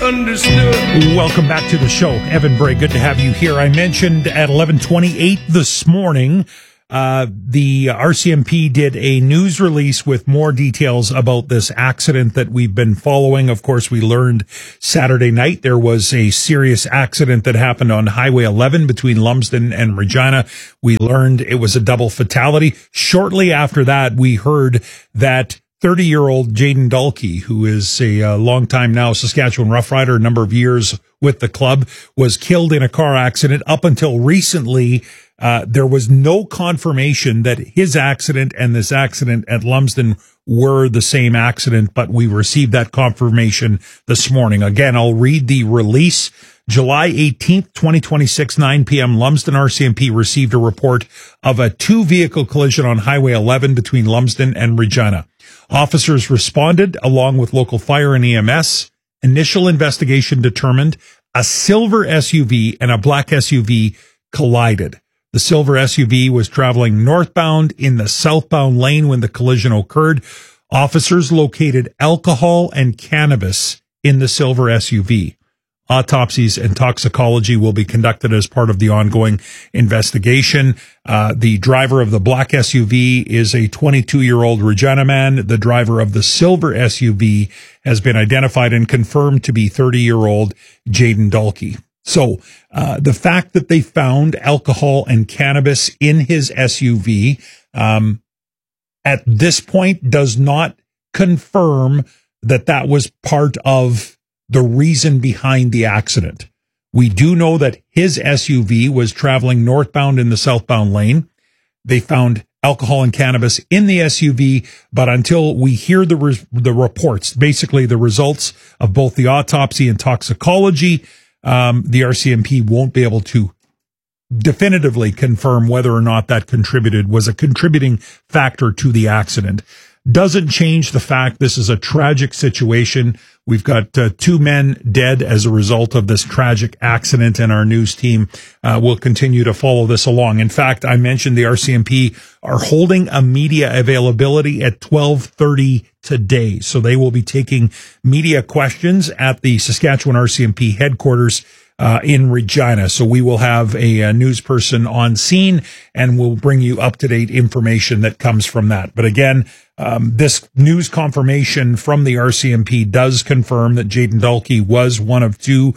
misunderstood. Welcome back to the show. Evan Bray, good to have you here. I mentioned at 11:28 this morning, the RCMP did a news release with more details about this accident that we've been following. Of course, we learned Saturday night there was a serious accident that happened on Highway 11 between Lumsden and Regina. We learned it was a double fatality. Shortly after that, we heard that 30-year-old Jaden Dalkey, who is a long-time now Saskatchewan Rough Rider, a number of years with the club, was killed in a car accident. Up until recently, there was no confirmation that his accident and this accident at Lumsden were the same accident, but we received that confirmation this morning. Again, I'll read the release. July 18th, 2026, 9 p.m., Lumsden RCMP received a report of a two-vehicle collision on Highway 11 between Lumsden and Regina. Officers responded along with local fire and EMS. Initial investigation determined a silver SUV and a black SUV collided. The silver SUV was traveling northbound in the southbound lane when the collision occurred. Officers located alcohol and cannabis in the silver SUV. Autopsies and toxicology will be conducted as part of the ongoing investigation. The driver of the black SUV is a 22-year-old Regina man. The driver of the silver SUV has been identified and confirmed to be 30-year-old Jaden Dalkey. So the fact that they found alcohol and cannabis in his SUV at this point does not confirm that that was part of the reason behind the accident. We do know that his SUV was traveling northbound in the southbound lane. They found alcohol and cannabis in the SUV, but until we hear the reports, basically the results of both the autopsy and toxicology, the RCMP won't be able to definitively confirm whether or not that was a contributing factor to the accident. Doesn't change the fact this is a tragic situation. We've got two men dead as a result of this tragic accident, and our news team will continue to follow this along. In fact, I mentioned the RCMP are holding a media availability at 12:30 today. So they will be taking media questions at the Saskatchewan RCMP headquarters in Regina. So we will have a news person on scene, and we'll bring you up-to-date information that comes from that. But again, this news confirmation from the RCMP does confirm that Jaden Dalkey was one of two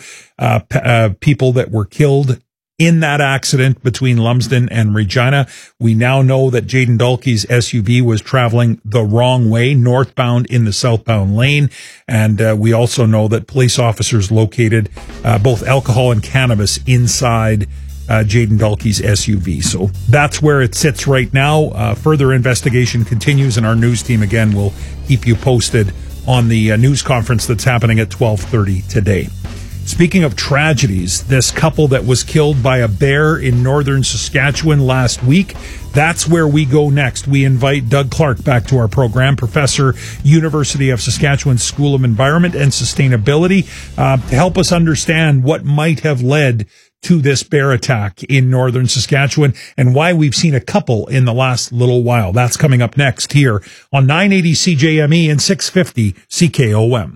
people that were killed in that accident between Lumsden and Regina. We now know that Jaden Dalkey's SUV was traveling the wrong way, northbound in the southbound lane. And we also know that police officers located both alcohol and cannabis inside Jaden Dalkey's SUV. So that's where it sits right now. Further investigation continues, and our news team, again, will keep you posted on the news conference that's happening at 12:30 today. Speaking of tragedies, this couple that was killed by a bear in northern Saskatchewan last week, that's where we go next. We invite Doug Clark back to our program, professor, University of Saskatchewan School of Environment and Sustainability, to help us understand what might have led to this bear attack in northern Saskatchewan and why we've seen a couple in the last little while. That's coming up next here on 980 CJME and 650 CKOM.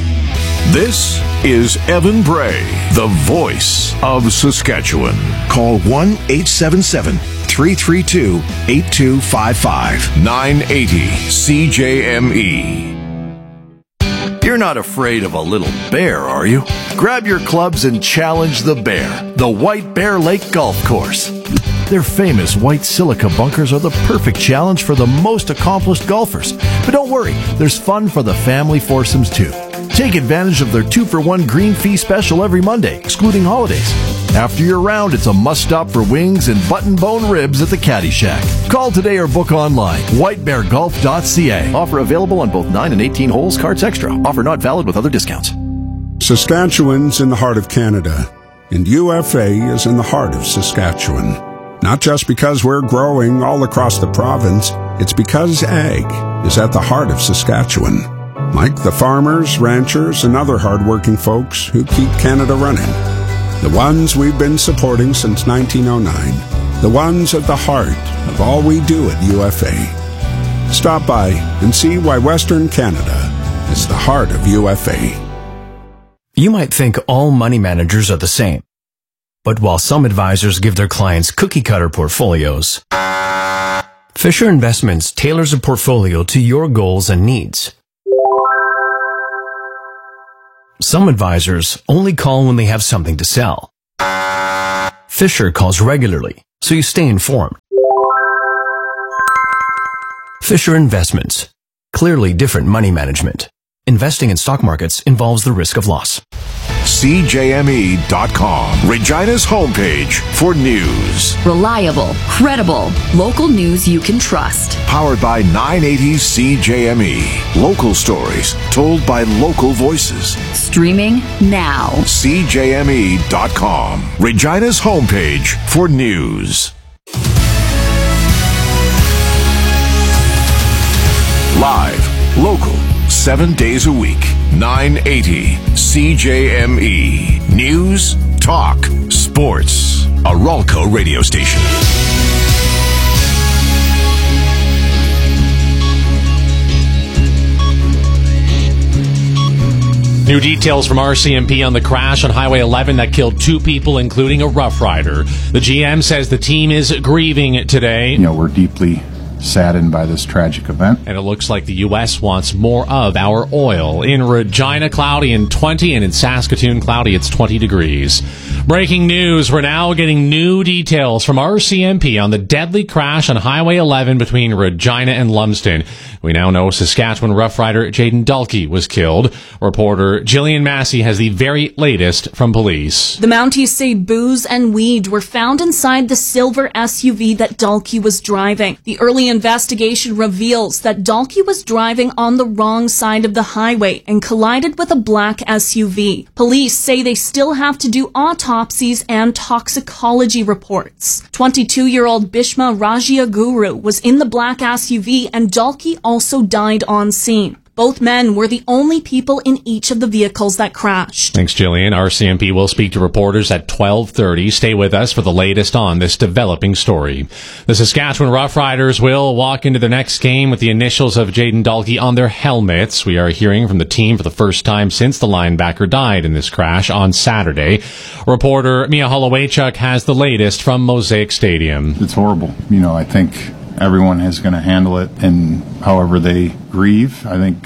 This is Evan Bray, the voice of Saskatchewan. Call 1-877-332-8255. 980 CJME. You're not afraid of a little bear, are you? Grab your clubs and challenge the bear, the White Bear Lake Golf Course. Their famous white silica bunkers are the perfect challenge for the most accomplished golfers. But don't worry, there's fun for the family foursomes too. Take advantage of their 2-for-1 green fee special every Monday, excluding holidays. After your round, it's a must-stop for wings and button-bone ribs at the Caddy Shack. Call today or book online. whitebeargolf.ca. Offer available on both 9 and 18 holes, carts extra. Offer not valid with other discounts. Saskatchewan's in the heart of Canada, and UFA is in the heart of Saskatchewan. Not just because we're growing all across the province, it's because ag is at the heart of Saskatchewan. Like the farmers, ranchers, and other hardworking folks who keep Canada running. The ones we've been supporting since 1909. The ones at the heart of all we do at UFA. Stop by and see why Western Canada is the heart of UFA. You might think all money managers are the same. But while some advisors give their clients cookie-cutter portfolios, Fisher Investments tailors a portfolio to your goals and needs. Some advisors only call when they have something to sell. Fisher calls regularly, so you stay informed. Fisher Investments. Clearly different money management. Investing in stock markets involves the risk of loss. CJME.com, Regina's homepage for news. Reliable, credible, local news you can trust. Powered by 980 CJME. Local stories told by local voices. Streaming now. CJME.com, Regina's homepage for news. Live, local, 7 days a week. 980 CJME. News, talk, sports. A Ralco radio station. New details from RCMP on the crash on Highway 11 that killed 2 people, including a Rough Rider. The GM says the team is grieving today. We're deeply saddened by this tragic event. And it looks like the U.S. wants more of our oil. In Regina, cloudy and 20, and in Saskatoon, cloudy, it's 20 degrees. Breaking news, we're now getting new details from RCMP on the deadly crash on Highway 11 between Regina and Lumsden. We now know Saskatchewan Rough Rider Jaden Dalkey was killed. Reporter Jillian Massey has the very latest from police. The Mounties say booze and weed were found inside the silver SUV that Dalkey was driving. The early investigation reveals that Dalkey was driving on the wrong side of the highway and collided with a black SUV. Police say they still have to do autopsies and toxicology reports. 22-year-old Bhishma Rajiaguru was in the black SUV and Dalkey also died on scene. Both men were the only people in each of the vehicles that crashed. Thanks, Jillian. RCMP will speak to reporters at 12:30. Stay with us for the latest on this developing story. The Saskatchewan Rough Riders will walk into their next game with the initials of Jaden Dalkey on their helmets. We are hearing from the team for the first time since the linebacker died in this crash on Saturday. Reporter Mia Holowaychuk has the latest from Mosaic Stadium. It's horrible. I think everyone is going to handle it and however they grieve. I think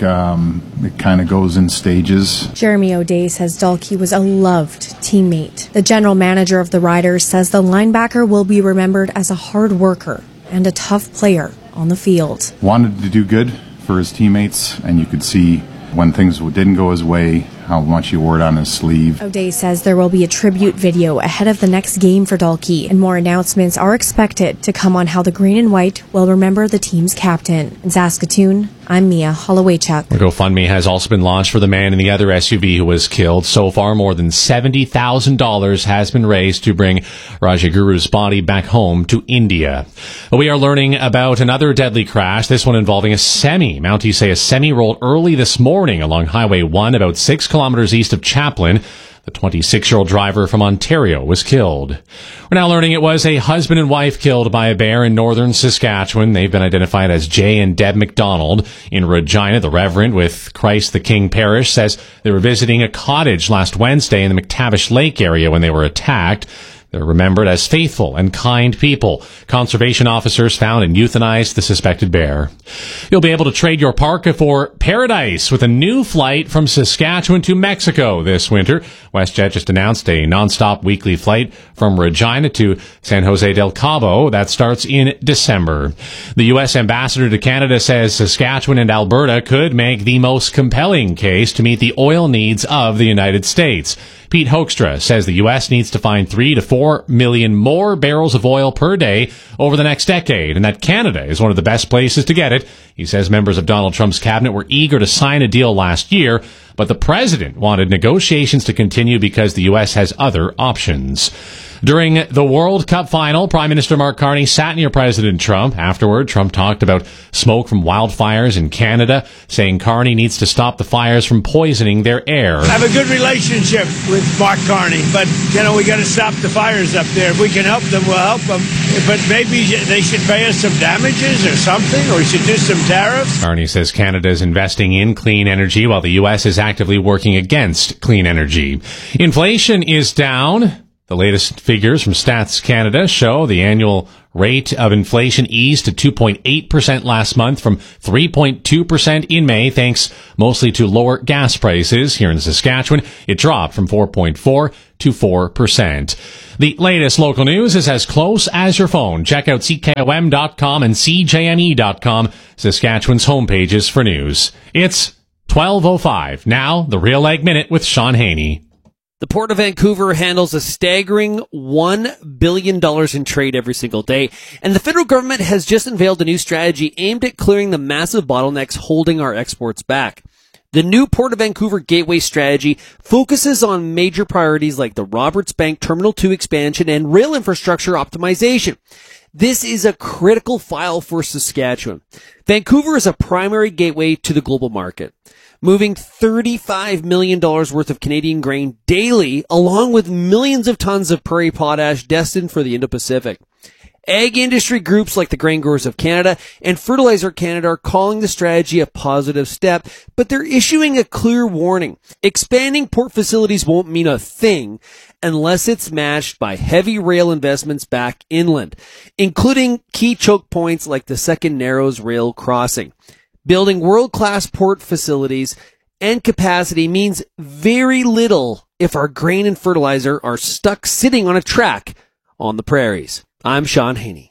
it kind of goes in stages. Jeremy O'Day says Dalkey was a loved teammate. The general manager of the Riders says the linebacker will be remembered as a hard worker and a tough player on the field. Wanted to do good for his teammates, and you could see when things didn't go his way, how much he wore it on his sleeve. O'Day says there will be a tribute video ahead of the next game for Dalkey, and more announcements are expected to come on how the green and white will remember the team's captain. In Saskatoon, I'm Mia Holowaychuk. A GoFundMe has also been launched for the man in the other SUV who was killed. So far, more than $70,000 has been raised to bring Rajaguru's body back home to India. We are learning about another deadly crash, this one involving a semi. Mounties say a semi rolled early this morning along Highway 1 about 6 kilometers east of Chaplin. The 26-year-old driver from Ontario was killed. We're now learning it was a husband and wife killed by a bear in northern Saskatchewan. They've been identified as Jay and Deb McDonald. In Regina, the Reverend with Christ the King Parish says they were visiting a cottage last Wednesday in the McTavish Lake area when they were attacked. They're remembered as faithful and kind people. Conservation officers found and euthanized the suspected bear. You'll be able to trade your parka for paradise with a new flight from Saskatchewan to Mexico this winter. WestJet just announced a nonstop weekly flight from Regina to San Jose del Cabo that starts in December. The U.S. ambassador to Canada says Saskatchewan and Alberta could make the most compelling case to meet the oil needs of the United States. Pete Hoekstra says the U.S. needs to find 3 to 4 million more barrels of oil per day over the next decade, and that Canada is one of the best places to get it. He says members of Donald Trump's cabinet were eager to sign a deal last year, but the president wanted negotiations to continue because the U.S. has other options. During the World Cup final, Prime Minister Mark Carney sat near President Trump. Afterward, Trump talked about smoke from wildfires in Canada, saying Carney needs to stop the fires from poisoning their air. I have a good relationship with Mark Carney, but, we got to stop the fires up there. If we can help them, we'll help them. But maybe they should pay us some damages or something, or we should do some tariffs. Carney says Canada is investing in clean energy while the U.S. is actively working against clean energy. Inflation is down. The latest figures from Stats Canada show the annual rate of inflation eased to 2.8% last month from 3.2% in May, thanks mostly to lower gas prices. Here in Saskatchewan, it dropped from 4.4% to 4%. The latest local news is as close as your phone. Check out CKOM.com and CJME.com, Saskatchewan's homepages for news. It's 12:05. Now, the Real Ag Minute with Sean Haney. The Port of Vancouver handles a staggering $1 billion in trade every single day, and the federal government has just unveiled a new strategy aimed at clearing the massive bottlenecks holding our exports back. The new Port of Vancouver Gateway strategy focuses on major priorities like the Roberts Bank Terminal 2 expansion and rail infrastructure optimization. This is a critical file for Saskatchewan. Vancouver is a primary gateway to the global market, moving $35 million worth of Canadian grain daily, along with millions of tons of prairie potash destined for the Indo-Pacific. Ag industry groups like the Grain Growers of Canada and Fertilizer Canada are calling the strategy a positive step, but they're issuing a clear warning. Expanding port facilities won't mean a thing unless it's matched by heavy rail investments back inland, including key choke points like the Second Narrows rail crossing. Building world-class port facilities and capacity means very little if our grain and fertilizer are stuck sitting on a track on the prairies. I'm Sean Haney.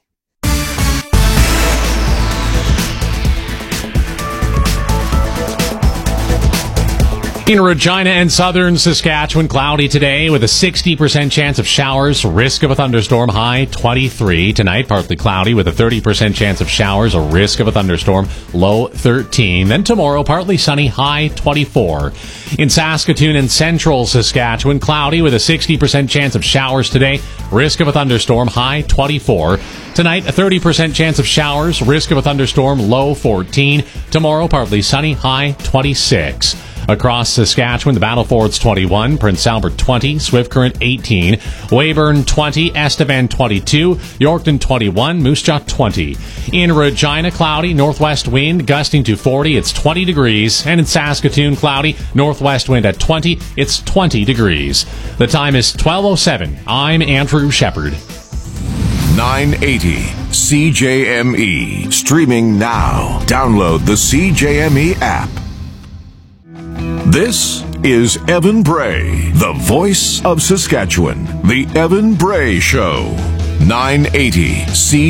In Regina and southern Saskatchewan, cloudy today with a 60% chance of showers, risk of a thunderstorm, high 23. Tonight, partly cloudy with a 30% chance of showers, a risk of a thunderstorm, low 13. Then tomorrow, partly sunny, high 24. In Saskatoon and central Saskatchewan, cloudy with a 60% chance of showers today, risk of a thunderstorm, high 24. Tonight, a 30% chance of showers, risk of a thunderstorm, low 14. Tomorrow, partly sunny, high 26. Across Saskatchewan, the Battlefords 21, Prince Albert 20, Swift Current 18, Weyburn 20, Estevan 22, Yorkton 21, Moose Jaw 20. In Regina, cloudy, northwest wind gusting to 40, it's 20 degrees. And in Saskatoon, cloudy, northwest wind at 20, it's 20 degrees. The time is 12:07. I'm Andrew Shepard. 980 CJME. Streaming now. Download the CJME app. This is Evan Bray, the voice of Saskatchewan. The Evan Bray Show. 980 CJME.